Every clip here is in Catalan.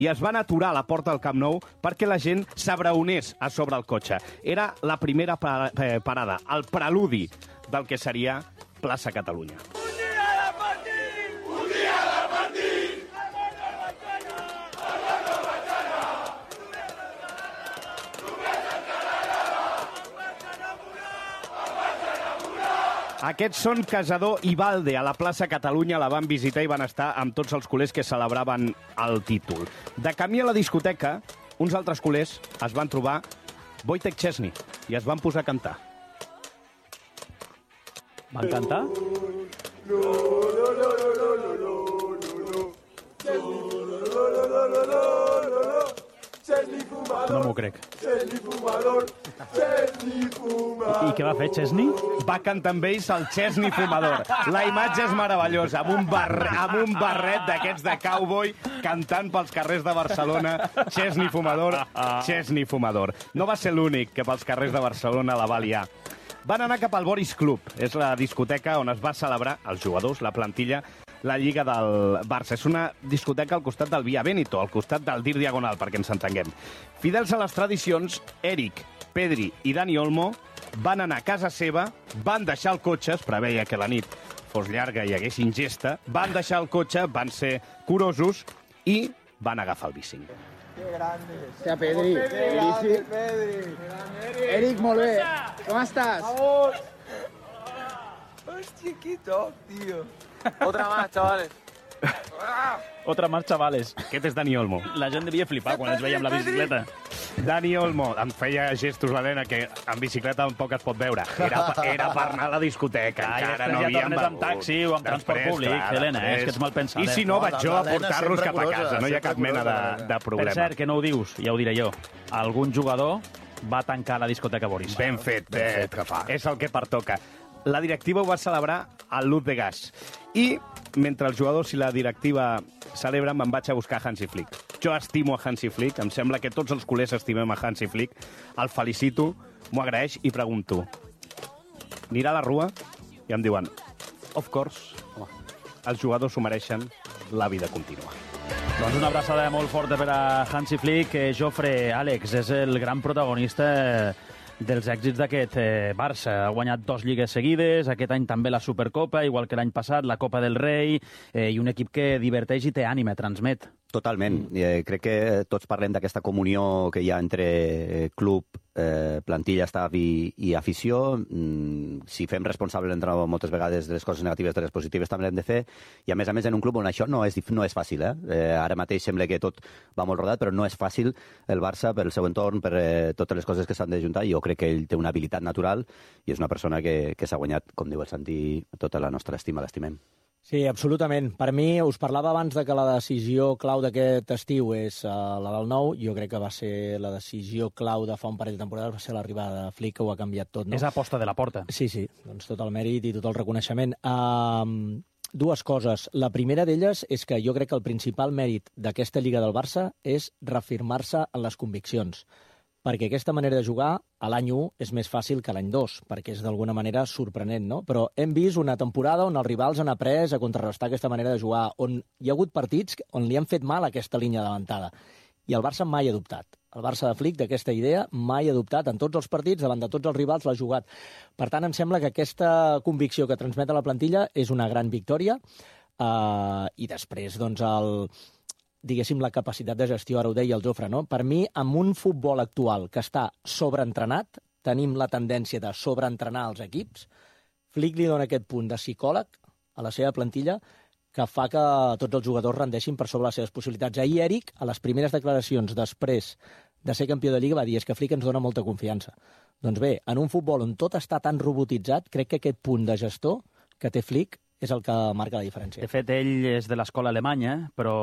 i es van aturar a la porta del Camp Nou perquè la gent s'abraonés a sobre el cotxe. Era la primera parada, el preludi del que seria Plaça Catalunya. Aquests són Casador i Valde. A la plaça Catalunya la van visitar i van estar amb tots els culers que celebraven el títol. De camí a la discoteca, uns altres culers es van trobar Wojtek Szczesny i es van posar a cantar. Van cantar? No m'ho crec. I què va fer, Szczesny? Va cantar amb ells el Szczesny fumador. La imatge és meravellosa, amb un barret d'aquests de cowboy, cantant pels carrers de Barcelona, Szczesny fumador, Szczesny fumador. No va ser l'únic que pels carrers de Barcelona la va liar. Van anar cap al Boris Club, és la discoteca on es va celebrar els jugadors, la plantilla, la Lliga del Barça. És una discoteca al costat del Via Veneto, al costat del Dir Diagonal, perquè ens entenguem. Fidels a les tradicions, Eric, Pedri i Dani Olmo van anar a casa seva, van deixar el cotxe, es preveia que la nit fos llarga i hi hagués ingesta, van deixar el cotxe, van ser curosos i van agafar el bici. ¡Qué grande! Hostia, Pedri. Pedri. Eric, molt bé. ¿Cómo estás? ¡Vamos! ¡Hostia, qué top, tío! Otra más, chavales. Otra más, chavales. Aquest és Dani Olmo. La gent devia flipar quan ens veia amb la bicicleta. Dani Olmo em feia gestos la nena que en bicicleta tampoc es pot veure. Era per anar a la discoteca. Encara no havíem begut. Amb taxi o amb transport públic, Helena, és que ets mal pensat. I si no, vaig jo a portar-los cap a casa. No hi ha cap mena de problema. Per cert, que no ho dius, ja ho diré jo. Algun jugador va tancar la discoteca Boris. Ben fet que fa. És el que pertoca. La directiva ho va celebrar al Luz de Gas. I mentre els jugadors i la directiva celebren, me'n vaig a buscar Hansi Flick. Jo estimo a Hansi Flick, em sembla que tots els culers estimem a Hansi Flick. El felicito, m'ho agraeix i pregunto, anirà a la rua? I em diuen, of course, home, els jugadors s'ho mereixen, la vida continua. Doncs una abraçada molt forta per a Hansi Flick. Jofre, Àlex, és el gran protagonista dels èxits d'aquest Barça. Ha guanyat 2 lligues seguides, aquest any també la Supercopa, igual que l'any passat, la Copa del Rei, i un equip que diverteix i té ànima, transmet. Totalment. Crec que tots parlem d'aquesta comunió que hi ha entre club, plantilla, staff i afició. Si fem responsable l'entrenador moltes vegades de les coses negatives, de les positives també l'hem de fer. I a més en un club on això no és fàcil. Ara mateix sembla que tot va molt rodat, però no és fàcil el Barça per el seu entorn, per totes les coses que s'han d'ajuntar. Jo crec que ell té una habilitat natural i és una persona que s'ha guanyat, com diu el Santi, tota la nostra estima, l'estimem. Sí, absolutament. Per mi, us parlava abans de que la decisió clau d'aquest estiu és la del Nou. Jo crec que va ser la decisió clau de fa un parell de temporades, va ser l'arribada de Flick, que ho ha canviat tot, no? És aposta de la porta. Sí, doncs tot el mèrit i tot el reconeixement. Dues coses. La primera d'elles és que jo crec que el principal mèrit d'aquesta Lliga del Barça és reafirmar-se en les conviccions, perquè aquesta manera de jugar a l'any 1 és més fàcil que a l'any 2, perquè és d'alguna manera sorprenent, no? Però hem vist una temporada on els rivals han après a contrarrestar aquesta manera de jugar, on hi ha hagut partits on li han fet mal a aquesta línia davantada, i el Barça mai ha dubtat. El Barça de Flick, d'aquesta idea, mai ha dubtat. En tots els partits, davant de tots els rivals, l'ha jugat. Per tant, em sembla que aquesta convicció que transmet a la plantilla és una gran victòria, i després, doncs, diguéssim, la capacitat de gestió, ara ho deia el Jofre, no? Per mi, amb un futbol actual que està sobreentrenat, tenim la tendència de sobreentrenar els equips, Flick li dona aquest punt de psicòleg a la seva plantilla que fa que tots els jugadors rendeixin per sobre les seves possibilitats. Ahir Eric, a les primeres declaracions després de ser campió de Lliga, va dir és que Flick ens dona molta confiança. Doncs bé, en un futbol on tot està tan robotitzat, crec que aquest punt de gestor que té Flick és el que marca la diferència. De fet, ell és de l'escola alemanya, però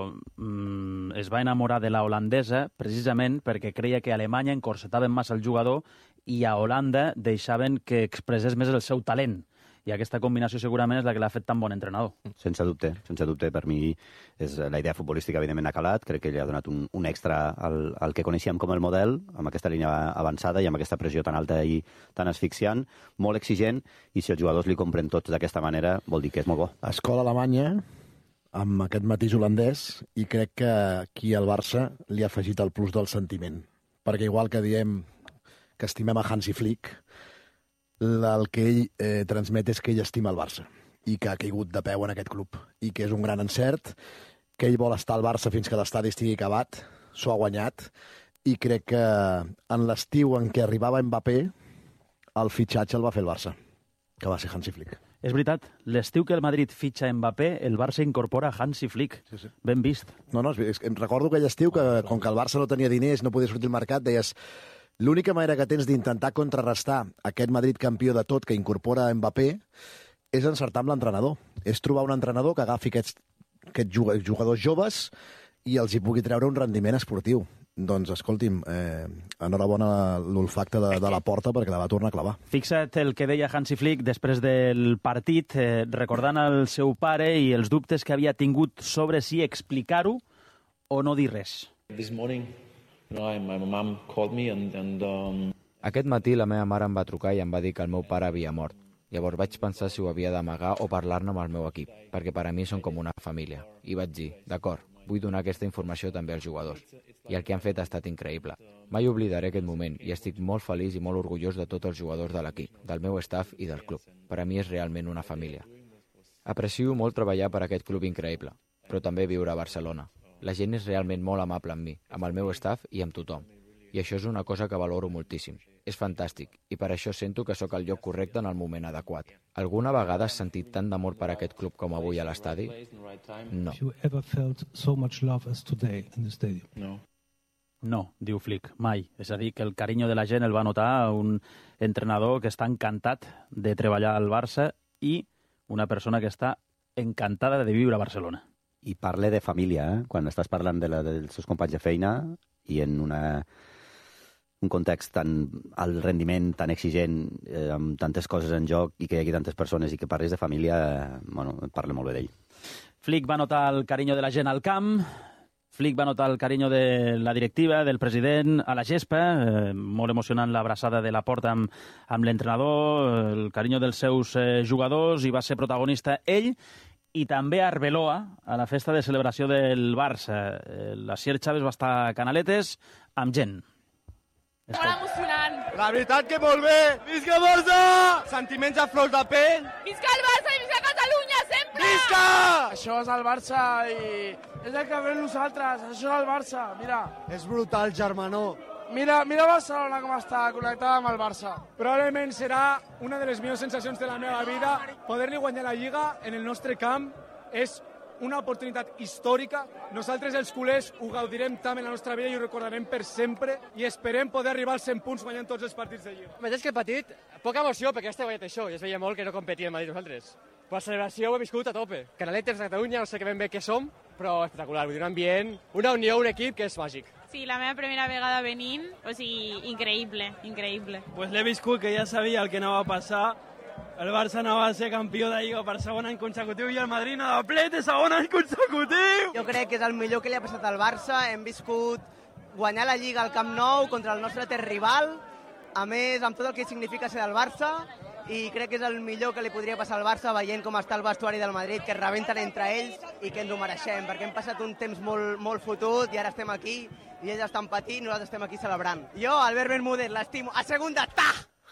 es va enamorar de la holandesa precisament perquè creia que a Alemanya encorsetaven massa el jugador i a Holanda deixaven que expressés més el seu talent. I aquesta combinació segurament és la que l'ha fet tan bon entrenador. Sense dubte. Per mi és la idea futbolística evidentment ha calat, crec que li ha donat un extra al que coneixíem com el model, amb aquesta línia avançada i amb aquesta pressió tan alta i tan asfixiant, molt exigent, i si els jugadors li compren tots d'aquesta manera vol dir que és molt bo. Escola alemanya, amb aquest matís holandès, i crec que aquí al Barça li ha afegit el plus del sentiment. Perquè igual que diem que estimem a Hansi Flick, el que ell transmet és que ell estima el Barça i que ha caigut de peu en aquest club i que és un gran encert, que ell vol estar al Barça fins que l'estadi estigui acabat, s'ho ha guanyat, i crec que en l'estiu en què arribava Mbappé, el fitxatge el va fer el Barça, que va ser Hansi Flick. És veritat, l'estiu que el Madrid fitxa Mbappé, el Barça incorpora Hansi Flick. Sí. Ben vist. No, em recordo aquell estiu que, com que el Barça no tenia diners, no podia sortir al mercat, deies, l'única manera que tens d'intentar contrarrestar aquest Madrid campió de tot que incorpora Mbappé és encertar amb l'entrenador. És trobar un entrenador que agafi aquests jugadors joves i els hi pugui treure un rendiment esportiu. Doncs, escolti'm, enhorabona l'olfacte de la porta perquè la va tornar a clavar. Fixa't el que deia Hansi Flick després del partit, recordant el seu pare i els dubtes que havia tingut sobre si explicar-ho o no dir res. This morning, my mom called me and Aquest matí la meva mare em va trucar i em va dir que el meu pare havia mort. Llavors vaig pensar si ho havia d'amagar o parlar-ne amb el meu equip, perquè per a mi són com una família. I vaig dir, d'acord, vull donar aquesta informació també als jugadors. I el que han fet ha estat increïble. Mai oblidaré aquest moment i estic molt feliç i molt orgullós de tots els jugadors de l'equip, del meu staff i del club. Per a mi és realment una família. Aprecio molt treballar per aquest club increïble, però també viure a Barcelona. La gent és realment molt amable amb mi, amb el meu staff i amb tothom. I això és una cosa que valoro moltíssim. És fantàstic, i per això sento que sóc al lloc correcte en el moment adequat. Alguna vegada has sentit tant d'amor per aquest club com avui a l'estadi? No. No, diu Flick, mai. És a dir, que el carinyo de la gent el va notar un entrenador que està encantat de treballar al Barça i una persona que està encantada de viure a Barcelona. I parle de família, quan estàs parlant dels seus companys de feina i en un context tan alt rendiment, tan exigent, amb tantes coses en joc i que hi hagi tantes persones i que parles de família, parla molt bé d'ell. Flick va notar el carinyo de la gent al camp, Flick va notar el carinyo de la directiva, del president a la gespa, molt emocionant l'abraçada de la porta amb l'entrenador, el carinyo dels seus jugadors, i va ser protagonista ell, i també Arbeloa, a la festa de celebració del Barça. L'Asier Chávez va estar a Canaletes amb gent. Molt emocionant. La veritat que molt bé. Visca Barça! Sentiments a flors de pell. Visca el Barça i visca Catalunya, sempre! Visca! Això és el Barça i és el que fem nosaltres. Això és el Barça, mira. És brutal, germanor. Mira Barcelona com està connectada amb el Barça. Probablement serà una de les millors sensacions de la meva vida. Poder-li guanyar la Lliga en el nostre camp és una oportunitat històrica. Nosaltres, els culers, ho gaudirem tant en la nostra vida i ho recordarem per sempre i esperem poder arribar als 100 punts guanyant tots els partits de Lliga. Més que el partit, poca emoció perquè ja està guanyat això i es veia molt que no competíem a dir nosaltres. Per la celebració ho he viscut a tope. Canaletes de Catalunya, no sé ben bé què som, però espectacular. Vull dir, un ambient, una unió, un equip que és màgic. Sí, la meva primera vegada venint, o sigui, increïble, increïble. Pues l'he viscut, que ja sabia el que anava a passar. El Barça anava a ser campió de Lliga per segon any consecutiu i el Madrid anava a ple de segon any consecutiu. Jo crec que és el millor que li ha passat al Barça. Hem viscut guanyar la Lliga al Camp Nou contra el nostre rival, a més, amb tot el que significa ser del Barça, i crec que és el millor que li podria passar al Barça veient com està el vestuari del Madrid, que es rebenten entre ells i que ens ho mereixem, perquè hem passat un temps molt fotut i ara estem aquí i ells estan patint i nosaltres estem aquí celebrant. Jo, Albert Bermúdez, l'estimo. A segunda, ta!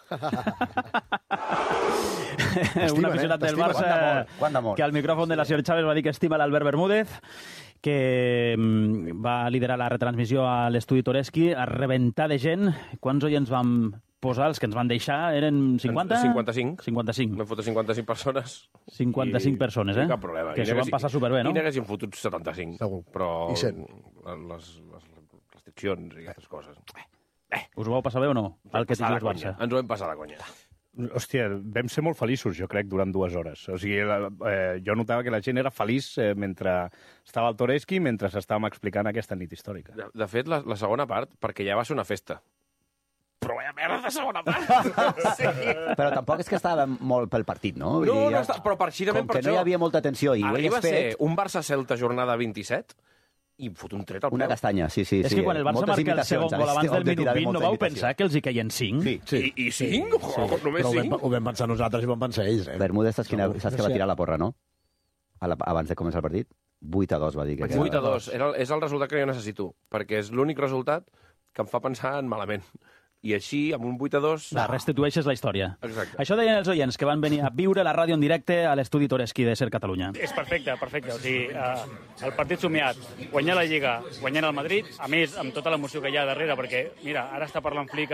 Un aficionat del Barça que al micròfon de la Asier Chávez va dir que estima l'Albert Bermúdez, que va liderar la retransmissió a l'estudi Toreski, a rebentar de gent. Quants oients vam posar? Els que ens van deixar eren 50? 55. 55. Vam fotre 55 persones. 55 persones, Cap problema. Que s'ho van passar superbé, no? I n'haguéssim fotut 75. Segur. Però I 100. les restriccions i aquestes coses. Us ho vau passar bé o no? El que tingués Barça. Ens ho vam passar de conya. Hòstia, vam ser molt feliços, jo crec, durant 2 hores. O sigui, jo notava que la gent era feliç mentre estava al Toreski, mentre estàvem explicant aquesta nit històrica. De fet, la segona part, perquè ja va ser una festa. Però vaya merda de segona part! Sí. Però tampoc és que estàvem molt pel partit, no? No, però precisament per això... Com que no hi havia molta tensió i ho arriba hagués fet... a ser un Barça-Celta jornada 27 i fot un tret al peu. Una castanya, sí. És que quan el Barça marca el segon gol abans del minut 20, no vau pensar que els hi caien 5? Sí. I 5? Només 5? Ho vam pensar nosaltres i ho vam pensar ells. Bermúdez saps que va tirar la porra, no? Abans de començar el partit? 8-2 va dir que 8-2. És el resultat que jo necessito, perquè és l'únic resultat que em fa pensar en malament. I així, amb un 8-2... La restitueixes la història. Exacte. Això deien els oients que van venir a viure la ràdio en directe a l'estudi Toreschi de Ser Catalunya. És perfecte. O sigui, el partit somiat, guanyar la Lliga, guanyar el Madrid, a més, amb tota l'emoció que hi ha darrere, perquè, mira, ara està parlant Flick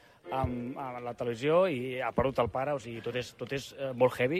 amb la televisió i ha perdut el pare, o sigui, tot és molt heavy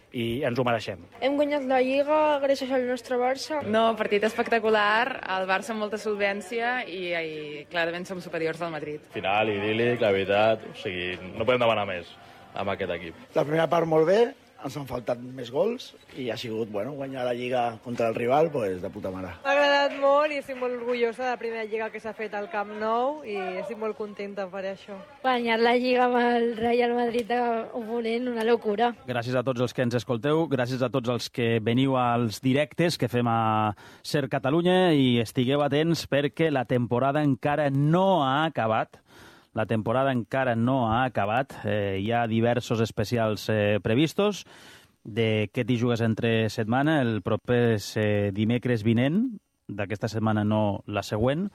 i ens ho mereixem. Hem guanyat la Lliga gràcies al nostre Barça. No, partit espectacular, el Barça amb molta solvència i clarament som superiors al Madrid. Final idíl·lic, la veritat, o sigui, no podem demanar més amb aquest equip. La primera part molt bé, ens han faltat més gols i ha sigut, guanyar la Lliga contra el rival, de puta mare. M'ha agradat molt i estic molt orgullosa de la primera Lliga que s'ha fet al Camp Nou i estic molt contenta per això. Guanyar la Lliga amb el Real Madrid oponent, una locura. Gràcies a tots els que ens escolteu, gràcies a tots els que veniu als directes que fem a Ser Catalunya i estigueu atents perquè la temporada encara no ha acabat. La temporada encara no ha acabat. Hi ha diversos especials previstos. De què t'hi jugues entre setmana? El proper dimecres vinent, d'aquesta setmana no la següent,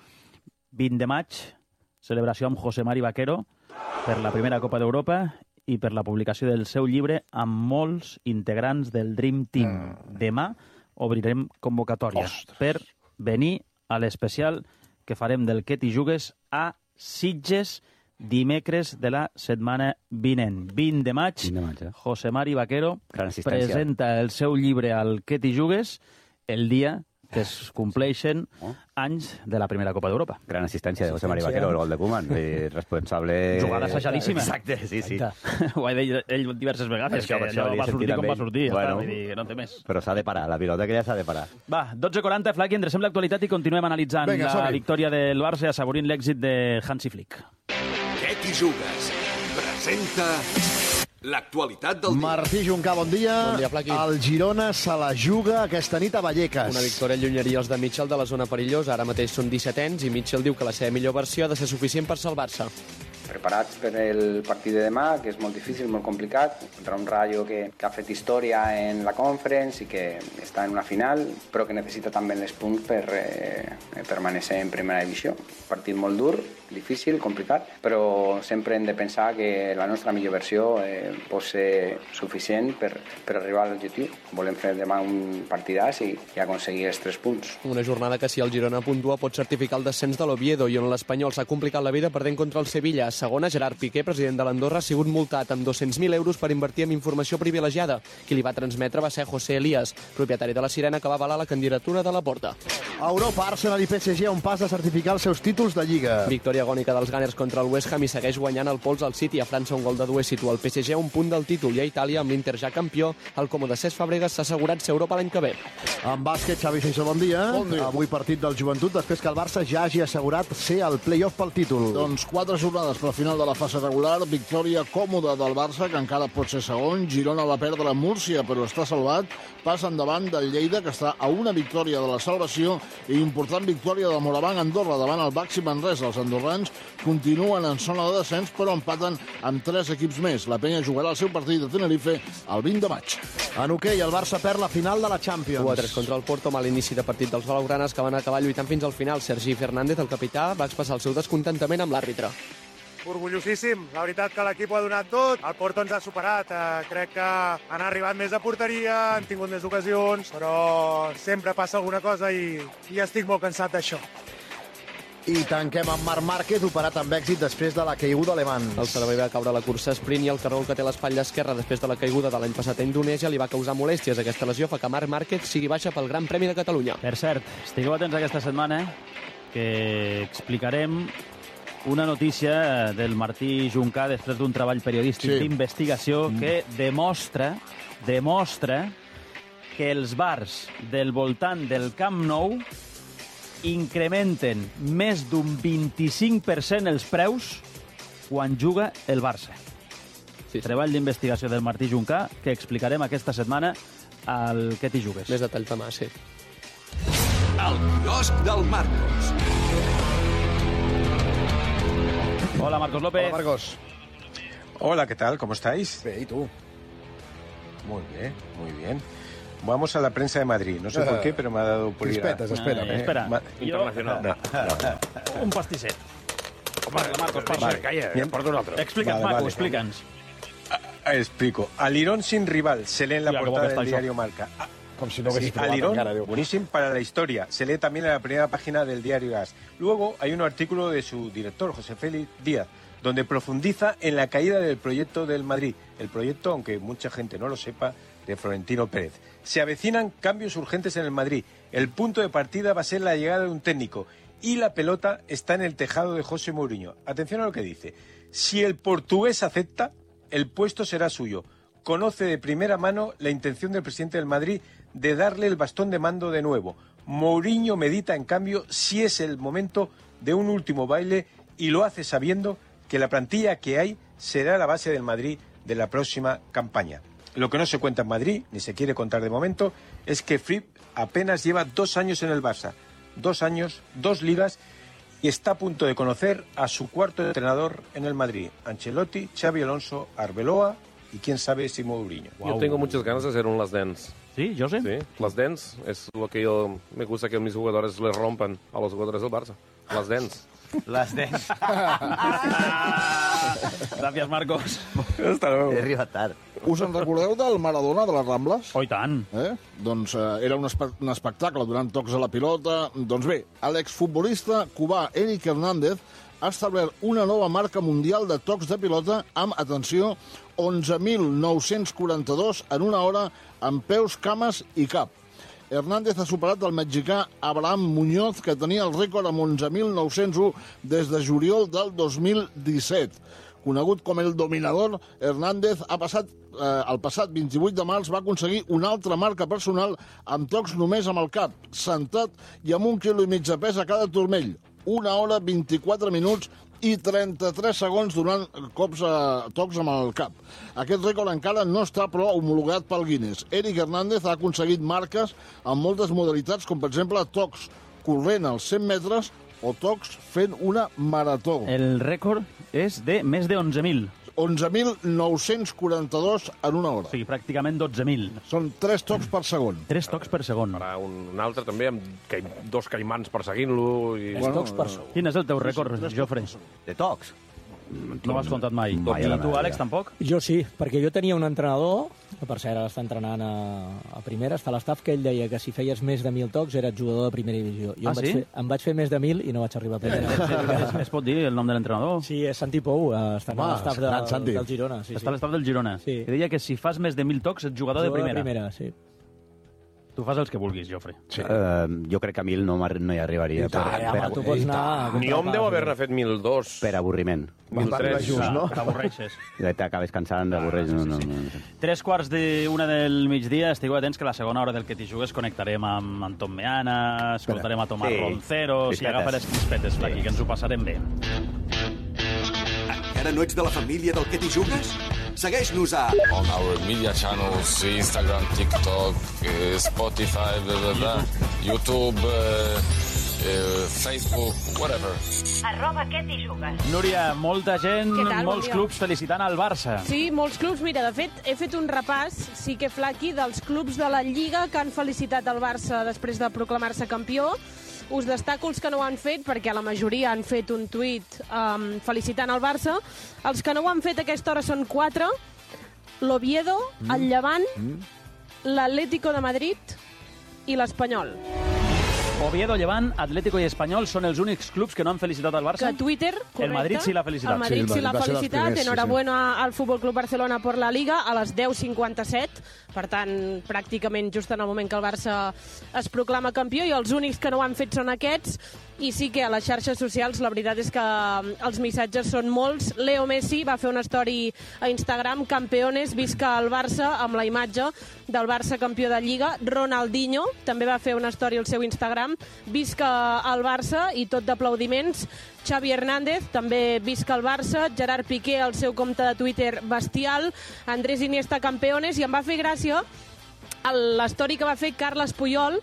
20 de maig, celebració amb José Mari Vaquero per la primera Copa d'Europa i per la publicació del seu llibre amb molts integrants del Dream Team. Demà obrirem convocatòria per venir a l'especial que farem del què t'hi jugues a Sitges dimecres de la setmana vinent. 20 de maig, José Mari Vaquero presenta el seu llibre al què t'hi jugues el dia que es compleixen anys de la primera Copa d'Europa. Gran assistència de José Mari Vaquero, el gol de Koeman, responsable... Jugada assajadíssima. Exacte, sí. Ho ha dit ell diverses vegades, que allò va sortir com va sortir. Vull dir, no té més. Però s'ha de parar, la pilota que ja s'ha de parar. Va, 12:40, Flaqui, endrecem l'actualitat i continuem analitzant la victòria del Barça, assaborint l'èxit de Hansi Flick. Què t'hi jugues? Presenta... l'actualitat del dia. Martí Juncà, bon dia. Bon dia, Flaqui. El Girona se la juga aquesta nit a Vallecas. Una victòria allunyaria els de Mitchell de la zona perillosa. Ara mateix són 17ens i Mitchell diu que la seva millor versió ha de ser suficient per salvar-se. Preparats per el partit de demà, que és molt difícil, molt complicat, contra un Rayo que ha fet història en la Conference i que està en una final, però que necessita també els punts per permanecer en primera divisió. Partit molt dur, difícil, complicat, però sempre hem de pensar que la nostra millor versió pot ser suficient per arribar a l'objectiu. Volem fer demà un partidàs i aconseguir els 3 punts. Una jornada que, si el Girona puntua, pot certificar el descens de l'Oviedo i on l'Espanyol s'ha complicat la vida perdent contra el Sevilla. Segona, Gerard Piqué, president de l'Andorra, ha sigut multat amb 200.000 euros per invertir en informació privilegiada. Qui li va transmetre va ser José Elías, propietari de la Sirena, que va avalar la candidatura de Laporta. Europa, Arsenal i PSG a un pas de certificar els seus títols de Lliga. Victòria agònica dels Gunners contra el West Ham i segueix guanyant el pols al City. A França, un gol de Doué situa el PSG a un punt del títol i a Itàlia, amb l'Inter ja campió, el còmode Cesc Fàbregas s'ha assegurat ser Europa l'any que ve. En bàsquet, Xavi Seixó, bon dia. Bon dia. Avui partit del Joventut, després que el Barça ja hagi assegurat ser al play-off pel títol. Doncs 4 jornades per al final de la fase regular, victòria còmoda del Barça, que encara pot ser segon. Girona va perdre a Múrcia, però està salvat. Passa endavant del Lleida, que està a una victòria de la salvació, i important victòria del Moraván Andorra davant el Baxi Manresa. Els andorrans continuen en zona de descens, però empaten amb 3 equips més. La Penya jugarà el seu partit de Tenerife el 20 de maig. En hoquei, el Barça perd la final de la Champions. 1-3 contra el Porto, mal inici de partit dels blaugranes, que van acabar lluitant fins al final. Sergi Fernández, el capità, va expressar el seu descontentament amb l'àrbitre. Orgullosíssim. La veritat que l'equip ho ha donat tot. El Porto ens ha superat. Crec que han arribat més a porteria, han tingut més ocasions, però sempre passa alguna cosa i estic molt cansat d'això. I tanquem amb Marc Márquez, operat amb èxit després de la caiguda alemany. El servei va caure a la cursa sprint i el carrol que té l'espatlla esquerra després de la caiguda de l'any passat a Indonèsia li va causar molèsties. Aquesta lesió fa que Marc Márquez sigui baixa pel Gran Premi de Catalunya. Per cert, estigueu atents aquesta setmana que explicarem una notícia del Martí Juncà després d'un treball periodístic d'investigació que demostra que els bars del voltant del Camp Nou incrementen més d'un 25% els preus quan juga el Barça. Treball d'investigació del Martí Juncà que explicarem aquesta setmana al Què t'hi jugues. Més detalls demà, sí. El quiosc del Marcos. Hola, Marcos López. Hola, Marcos. Hola, ¿qué tal? ¿Cómo estáis? Bien, ¿y tú? Muy bien, muy bien. Vamos a la prensa de Madrid. No sé por qué, pero me ha dado por ir a... Espera. Internacional. Un pastisset. Marcos, Calla, porta un altre. Explica't, Marco, explica'ns. Explico. Alirón sin rival, se lee en la portada del diario Marca. Como si no hubiese Alirón, buenísimo para la historia. Se lee también en la primera página del diario AS. Luego hay un artículo de su director, José Félix Díaz, donde profundiza en la caída del proyecto del Madrid. El proyecto, aunque mucha gente no lo sepa, de Florentino Pérez. Se avecinan cambios urgentes en el Madrid. El punto de partida va a ser la llegada de un técnico. Y la pelota está en el tejado de José Mourinho. Atención a lo que dice. Si el portugués acepta, el puesto será suyo. Conoce de primera mano la intención del presidente del Madrid de darle el bastón de mando de nuevo. Mourinho medita, en cambio, si es el momento de un último baile y lo hace sabiendo que la plantilla que hay será la base del Madrid de la próxima campaña. Lo que no se cuenta en Madrid, ni se quiere contar de momento, es que Fripp apenas lleva 2 años en el Barça. 2 años, 2 ligas, y está a punto de conocer a su cuarto entrenador en el Madrid. Ancelotti, Xavi Alonso, Arbeloa y quién sabe si Mourinho. Yo tengo muchas ganas de hacer un Last Dance. ¿Sí, José? Sí, Last Dance es lo que yo me gusta que mis jugadores le rompan a los jugadores del Barça. Last Dance. Last Dance. Gràcies, Marcos. Hasta luego. He arribat tard. Us en recordeu del Maradona de les Rambles? Oh, i tant. Doncs era un espectacle donant tocs a la pilota. Doncs bé, l'exfutbolista cubà Eric Hernández ha establert una nova marca mundial de tocs de pilota amb, atenció, 11.942 en una hora amb peus, cames i cap. Hernández ha superat el mexicà Abraham Muñoz, que tenia el rècord amb 11.901 des de juliol del 2017. Conegut com el dominador, Hernández el passat 28 de març va aconseguir una altra marca personal amb tocs només amb el cap, sentat i amb 1,5 kg de pes a cada turmell. 1 hora, 24 minuts i 33 segons donant tocs amb el cap. Aquest rècord encara no està, però, homologat pel Guinness. Eric Hernández ha aconseguit marques amb moltes modalitats, com, per exemple, tocs corrent als 100 metres o tocs fent una marató. El rècord és de més de 11.000. 11.942 en una hora. O sigui, pràcticament 12.000. Són 3 tocs per segon. 3 tocs per segon. Farà un altre també amb 2 caimans perseguint-lo. I... Tocs per segon. Quin és el teu rècord, Jofre? De tocs? No m'has contat mai. Mai I tu, Àlex, tampoc? Jo sí, perquè jo tenia un entrenador, que per cert ara està entrenant a primera, està a l'estaf, que ell deia que si feies més de 1.000 tocs eres jugador de primera divisió. Jo em vaig fer més de 1.000 i no vaig arribar a primera. Es pot dir el nom de l'entrenador? Sí, és Santi Pou, està a l'estaf del Girona. Està a l'estaf del Girona. Sí. Que deia que si fas més de 1.000 tocs ets jugador de primera. De primera, sí. Tu fas els que vulguis, Jofre. Sí. Jo crec que a 1.000 no hi arribaria. Tu pots anar... Ni hom deu haver-ne fet 1.002. Per avorriment. 1.003. No? T'avorreixes. T'acabes cansant d'avorreig. No. 3:45 del migdia. Estigueu atents que a la segona hora del Que t'hi jugues connectarem amb Anton Meana, escoltarem a Tomàs Ronceros i agafa les crispetes, Flaqui, que ens ho passarem bé. Encara no ets de la família del Que t'hi jugues? Segueix-nos a... On our media channels, Instagram, TikTok, Spotify, YouTube, Facebook, whatever. @Que t'hi jugues. Núria, molta gent, Què tal? molts clubs felicitant el Barça. Sí, molts clubs. Mira, de fet, he fet un repàs, sí que Flaqui, dels clubs de la Lliga que han felicitat el Barça després de proclamar-se campió. Us destaco els que no ho han fet, perquè la majoria han fet un tuit felicitant el Barça. Els que no ho han fet a aquesta hora són 4. L'Oviedo, el Llevant, l'Atlético de Madrid i l'Espanyol. Oviedo, Llevant, Atlético i Espanyol són els únics clubs que no han felicitat el Barça? Que Twitter, correcte. El Madrid sí l'ha felicitat. El Madrid sí l'ha felicitat. Enhorabuena al Fútbol Club Barcelona per la Liga a les 10:57. Per tant, pràcticament just en el moment que el Barça es proclama campió, i els únics que no ho han fet són aquests. I sí que a les xarxes socials la veritat és que els missatges són molts. Leo Messi va fer una story a Instagram, campeones, visca el Barça, amb la imatge del Barça campió de Lliga. Ronaldinho també va fer una story al seu Instagram, visca el Barça, i tot d'aplaudiments. Xavi Hernández, també visca el Barça. Gerard Piqué, al seu compte de Twitter, bestial. Andrés Iniesta, campeones. I em va fer gràcia l'story que va fer Carles Puyol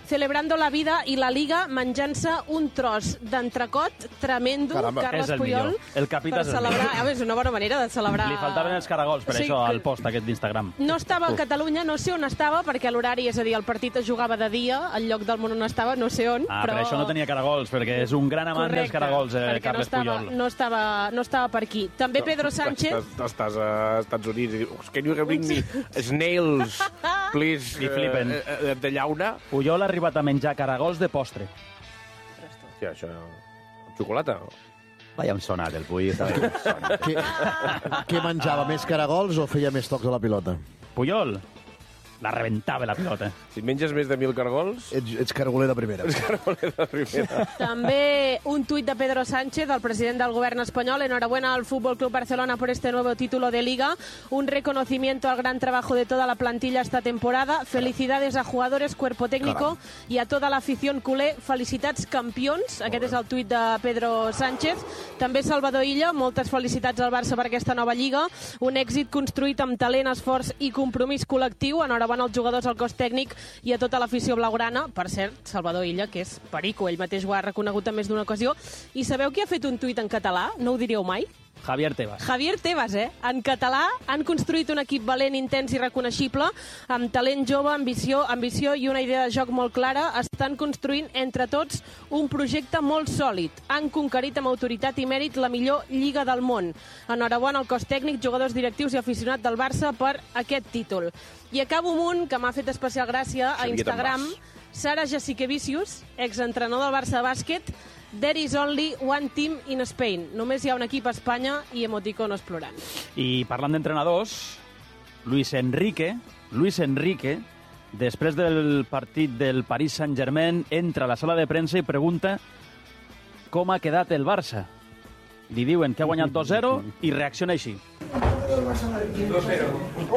celebrando la vida i la Liga menjant-se un tros d'entrecot tremendo, Carles Puyol, el capità per celebrar. És una bona manera de celebrar. Li faltaven els caragols, per això, al post aquest d'Instagram. No estava a Catalunya, no sé on estava, perquè l'horari, és a dir, el partit es jugava de dia, al lloc del món on estava, no sé on, però... Per això no tenia caragols, perquè és un gran amant dels caragols, Carles Puyol. No estava per aquí. També Pedro Sánchez... Estàs a Estats Units i dius, can you bring me snails, please, I flipen. de llauna? Puyol ha arribat a menjar caragols de postre. Sí, això... Amb xocolata? Vaya un sonat, el Puy. Què menjava, més caragols o feia més tocs a la pilota? Puyol la rebentava la pilota. Si menges més de 1.000 caragols... Ets caragoler de primera. Ets caragoler de primera. També un tuit de Pedro Sánchez, el president del gobierno español. Enhorabuena al Fútbol Club Barcelona por este nuevo título de Liga. Un reconocimiento al gran trabajo de toda la plantilla esta temporada. Felicidades a jugadores, cuerpo técnico y a toda la afición culé. Felicitats, campions. Aquest és el tuit de Pedro Sánchez. També Salvador Illa, moltes felicitats al Barça per aquesta nova Lliga. Un èxit construït amb talent, esforç i compromís col·lectiu. Enhorabuena als jugadors, al cos tècnic i a tota l'afició blaugrana. Per cert, Salvador Illa, que és perico, ell mateix ho ha reconegut en més d'una ocasió. I sabeu qui ha fet un tuit en català? No ho diríeu mai? Javier Tebas. Javier Tebas, En català han construït un equip valent, intens i reconeixible, amb talent jove, ambició i una idea de joc molt clara. Estan construint entre tots un projecte molt sòlid. Han conquerit amb autoritat i mèrit la millor lliga del món. Enhorabona al cos tècnic, jugadors directius i aficionats del Barça per aquest títol. I acabo amb un que m'ha fet especial gràcia a Instagram. Sara Jassikevicius, exentrenador del Barça de bàsquet. There is only one team in Spain. Només hi ha un equip a Espanya i emoticonos plorant. I parlant d'entrenadors, Luis Enrique, després del partit del Paris Saint-Germain, entra a la sala de premsa i pregunta com ha quedat el Barça. Li diuen que ha guanyat 2-0 i reacciona així. 2-0.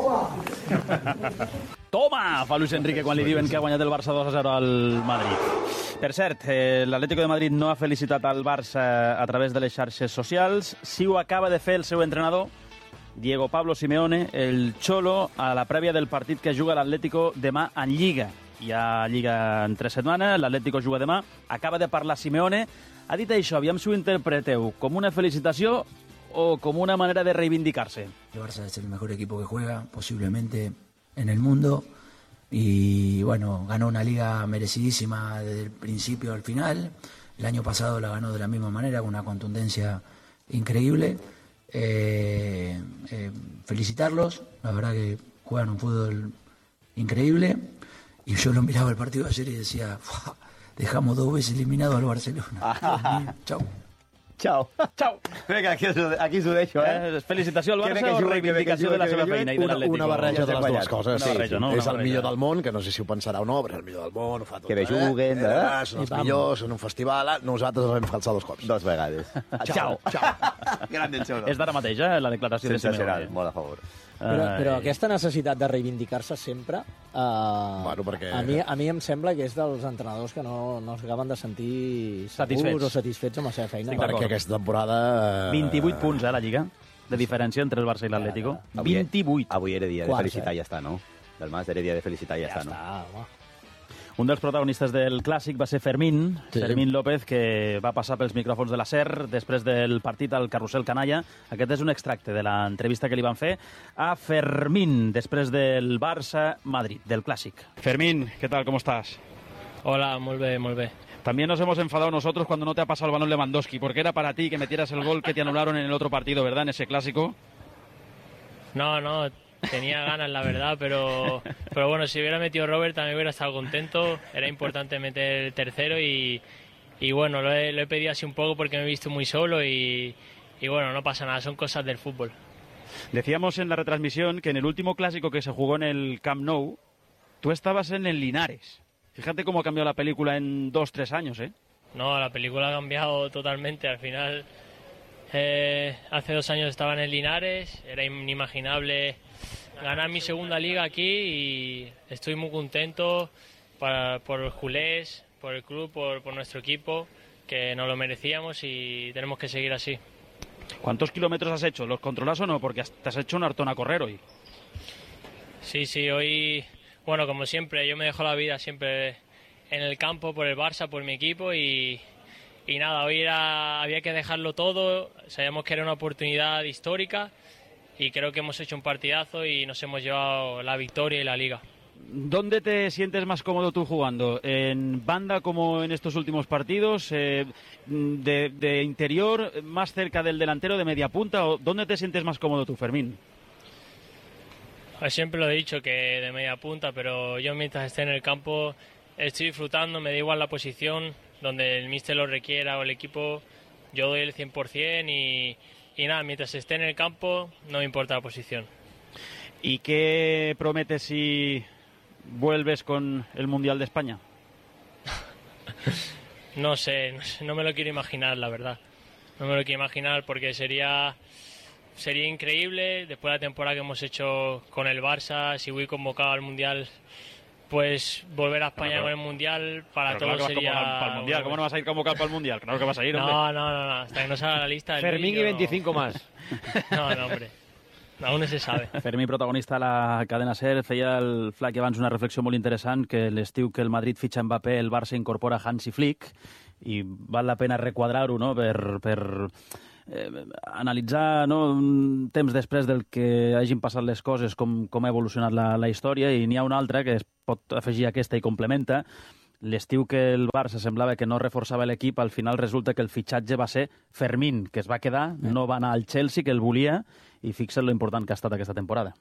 Toma! Fa Luis Enrique quan li diuen que ha guanyat el Barça 2-0 al Madrid. Per cert, l'Atlético de Madrid no ha felicitat al Barça a través de les xarxes socials. Sí ho acaba de fer el seu entrenador, Diego Pablo Simeone, el Cholo, a la prèvia del partit que juga l'Atlético demà en Lliga. Hi ha Lliga en 3 setmanes, l'Atlético juga demà. Acaba de parlar Simeone. Ha dit això, aviam si ho interpreteu, com una felicitació o com una manera de reivindicarse. El Barça es el mejor equipo que juega, posiblemente en el mundo. Y bueno, ganó una liga merecidísima desde el principio al final. El año pasado la ganó de la misma manera, con una contundencia increíble. Felicitarlos, la verdad que juegan un fútbol increíble. Y yo lo miraba el partido ayer y decía, dejamos 2 veces eliminado al Barcelona. Chau. Chao. Vinga, aquí s'ho deixo, Felicitació al Barça o reivindicació de la seva feina i de l'Atlético? Una barreja de les dues coses. És el millor del món, que no sé si ho pensarà o no, però és el millor del món, ho fa tot. Que bé juguen, són els millors, són un festival. Nosaltres els vam falsar 2 cops. 2 vegades. Ciao. Gran del Cholo. És d'ara mateix, la declaració de Simeone. Molt a favor. Però aquesta necessitat de reivindicar-se sempre, a mi em sembla que és dels entrenadors que no acaben de sentir segurs o satisfets amb la seva feina. Perquè aquesta temporada... 28 punts, la Lliga, de diferència entre el Barça i l'Atlético. 28. Avui era dia de felicitar i ja està, no? Del Mas era dia de felicitar i ja està, no? Un dels protagonistes del Clàssic va ser Fermín López, que va passar pels micròfons de la SER després del partit al Carrusel Canalla. Aquest és un extracte de l'entrevista que li van fer a Fermín després del Barça-Madrid, del Clàssic. Fermín, ¿qué tal? ¿Cómo estás? Hola, muy bien, muy bien. También nos hemos enfadado nosotros cuando no te ha pasado el balón Lewandowski, porque era para ti que metieras el gol que te anularon en el otro partido, ¿verdad? En ese Clásico. No, tenía ganas, la verdad, pero bueno, si hubiera metido Robert también hubiera estado contento. Era importante meter el tercero y bueno, lo he pedido así un poco porque me he visto muy solo y bueno, no pasa nada, son cosas del fútbol. Decíamos en la retransmisión que en el último Clásico que se jugó en el Camp Nou, tú estabas en el Linares. Fíjate cómo ha cambiado la película en 2-3 años, ¿eh? No, la película ha cambiado totalmente. Al final, hace 2 años estaba en el Linares, era inimaginable ganar mi segunda liga aquí y estoy muy contento por los culés, por el club, por nuestro equipo, que nos lo merecíamos y tenemos que seguir así. ¿Cuántos kilómetros has hecho? ¿Los controlas o no? Porque te has hecho un hartón a correr hoy. Sí, hoy, bueno, como siempre, yo me dejo la vida siempre en el campo por el Barça, por mi equipo y nada, hoy había que dejarlo todo, sabíamos que era una oportunidad histórica y creo que hemos hecho un partidazo y nos hemos llevado la victoria y la Liga. ¿Dónde te sientes más cómodo tú jugando? ¿En banda como en estos últimos partidos? ¿De interior, más cerca del delantero, de media punta? ¿O dónde te sientes más cómodo tú, Fermín? Siempre lo he dicho que de media punta, pero yo mientras esté en el campo estoy disfrutando, me da igual la posición, donde el míster lo requiera o el equipo, yo doy el 100% y nada, mientras esté en el campo no me importa la posición. ¿Y qué prometes si vuelves con el Mundial de España? No sé, no me lo quiero imaginar, la verdad. No me lo quiero imaginar porque sería increíble, después de la temporada que hemos hecho con el Barça, si voy convocado al Mundial, pues volver a España con el Mundial para todos claro sería... Para el Mundial. ¿Cómo no vas a ir convocado para el Mundial? Claro que vas a ir, hombre. No, hasta que no salga la lista del Fermín vídeo, y 25 más. No, hombre. Aún no se sabe. Fermí, protagonista de la cadena SER, feia el Flac abans una reflexió molt interessant, que l'estiu que el Madrid fitxa Mbappé, el Barça incorpora Hansi Flick, i val la pena requadrar-ho, no?, per analitzar, no?, un temps després del que hagin passat les coses, com ha evolucionat la història, i n'hi ha una altra que es pot afegir a aquesta i complementa. L'estiu que el Barça semblava que no reforçava l'equip, al final resulta que el fitxatge va ser Fermín, que es va quedar, no va anar al Chelsea, que el volia, i fixa't lo important que ha estat aquesta temporada.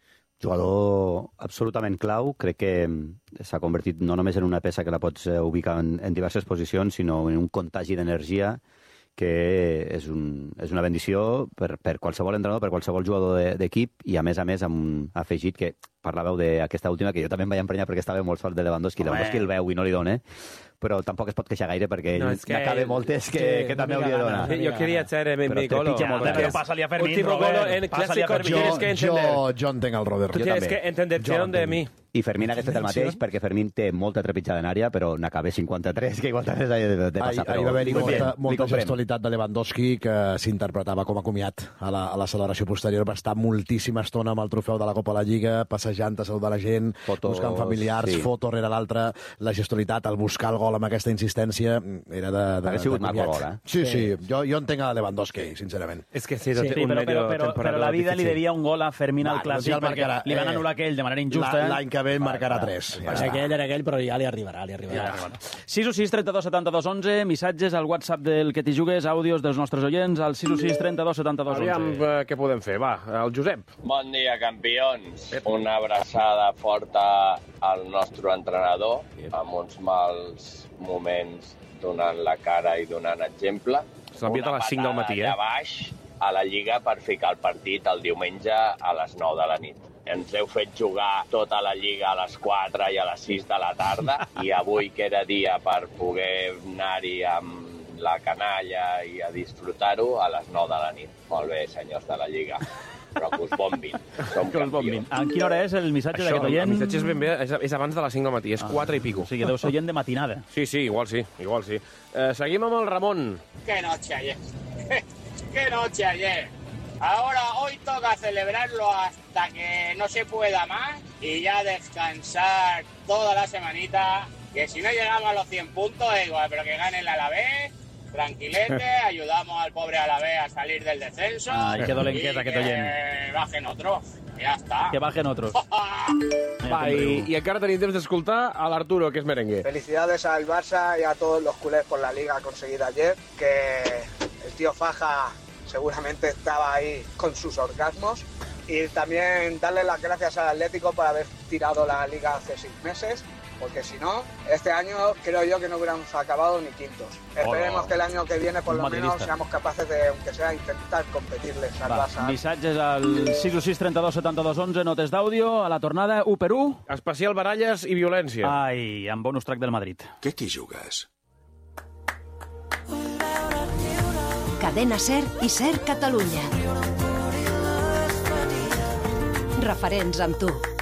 Jugador absolutament clau, crec que s'ha convertit no només en una peça que la pots ubicar en diverses posicions, sinó en un contagi d'energia que és una bendició per qualsevol entrenador, per qualsevol jugador d'equip, i a més amb un afegit que parlàveu d'aquesta última, que jo també em vaig emprenyar perquè estava molt sol de Lewandowski. Lewandowski el veu i no li dona, però tampoc es pot queixar gaire perquè ell n'acaba moltes que també hauria de donar. Yo quería hacer mi gol. Pero pásale a Fermín, Último gol en clásico, tienes que entender. Jo entenc el Robert. Tú tienes que entender de mi. I Fermín hagués fet el mateix perquè Fermín té molta trepitjada en àrea, però n'acaba 53, que igual també s'ha de passar. Ahir va haver-hi molta gestualitat de Lewandowski que s'interpretava com a comiat a la celebració posterior. Va estar moltíssima estona amb el trofeu de la Copa de la Lliga, passejant a saludar la gent, buscant familiars, foto rere l'altra, la gestualitat, el buscar el gol amb aquesta insistència, era de ha sigut maco gol, Sí, jo entenc a Lewandowski, sincerament. És que sí, però la vida li devia un gol a Fermín al Clàssic, perquè li van anul·lar aquell de manera injusta. L'any que ve marcarà 3. Aquell, però ja li arribarà. 616 32 72 11, missatges al WhatsApp del Que t'hi jugues, àudios dels nostres oients, al 616 32 72 11. Aviam què podem fer, va, el Josep. Bon dia, campions. Una abraçada forta al nostre entrenador, amb uns mals moments donant la cara i donant exemple. S'ha enviat a les 5 del matí, allà baix a la Lliga per ficar el partit el diumenge a les 9 de la nit. Ens heu fet jugar tota la Lliga a les 4 i a les 6 de la tarda i avui, que era dia per poder anar-hi amb la canalla i a disfrutar-ho, a les 9 de la nit. Molt bé, senyors de la Lliga. Però que us bombin. Som campions. En quina hora és el missatge d'aquest oient? El missatge és ben bé, és abans de les 5 del matí, és 4 i pico. O sigui, deu ser oient de matinada. Sí, igual sí. Seguim amb el Ramon. Qué noche ayer. Qué noche ayer. Hoy toca celebrarlo hasta que no se pueda más y ya descansar toda la semanita, que si no llegamos a los 100 puntos es igual, pero que gane el Alavés, tranquilete, ayudamos al pobre Alavés a salir del descenso. Ay, qué dolenqueta que que bajen otros. Ya está. Que bajen otros. Va, i encara tenim temps d'escoltar a l'Arturo, que és merengue. Felicidades al Barça y a todos los culés por la liga conseguida ayer, que el tío Faja seguramente estaba ahí con sus orgasmos, y también darle las gracias al Atlético por haber tirado la liga hace 6 meses, porque si no, este año creo yo que no hubiéramos acabado ni quintos. Esperemos que el año que viene por lo menos seamos capaces de, aunque sea, intentar competirles al Barça. Missatges al 616 32 72 11, notes d'àudio, a la tornada 1-1. Especial baralles i violència. Ai, amb bonus track del Madrid. Què t'hi jugues? Cadena SER i SER Catalunya. Referents amb tu.